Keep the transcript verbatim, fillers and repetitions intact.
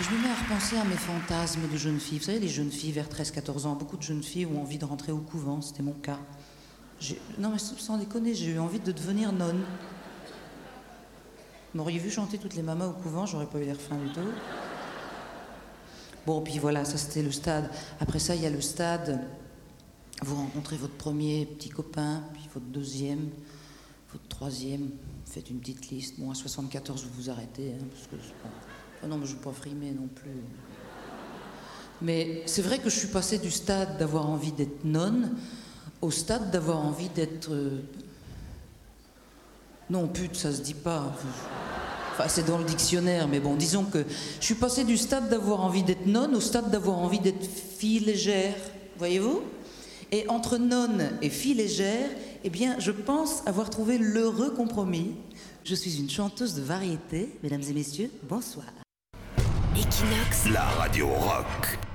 Je me mets à repenser à mes fantasmes de jeune fille. Vous savez, les jeunes filles vers treize quatorze ans, beaucoup de jeunes filles ont envie de rentrer au couvent, c'était mon cas. J'ai... Non mais sans déconner, j'ai eu envie de devenir nonne. Vous m'auriez vu chanter toutes les mamas au couvent, j'aurais pas eu l'air fin du tout. Bon, puis voilà, ça c'était le stade. Après ça, il y a le stade, vous rencontrez votre premier petit copain, puis votre deuxième, votre troisième, faites une petite liste. Bon, à soixante-quatorze, vous vous arrêtez, hein, parce que c'est pas... Oh non, mais je ne veux pas frimer non plus. Mais c'est vrai que je suis passée du stade d'avoir envie d'être nonne au stade d'avoir envie d'être... Euh... Non, pute, ça se dit pas. Enfin, c'est dans le dictionnaire, mais bon, disons que je suis passée du stade d'avoir envie d'être nonne au stade d'avoir envie d'être fille légère, voyez-vous ? Et entre nonne et fille légère, eh bien, je pense avoir trouvé l'heureux compromis. Je suis une chanteuse de variété, mesdames et messieurs, bonsoir. Equinox, la radio rock.